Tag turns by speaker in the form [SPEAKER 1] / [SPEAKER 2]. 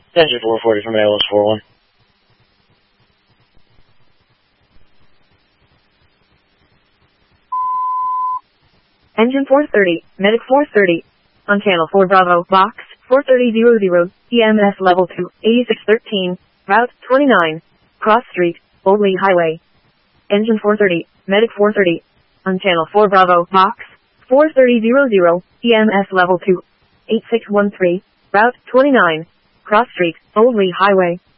[SPEAKER 1] Engine 440 from ALS 41.
[SPEAKER 2] Engine 430, Medic 430. On channel 4 Bravo, box 43000, EMS level 2, 8613, route 29, Cross Street, Old Lee Highway. Engine 430, Medic 430. On channel 4 Bravo, box 43000, EMS level 2, 8613, route 29, Cross Street, Old Lee Highway.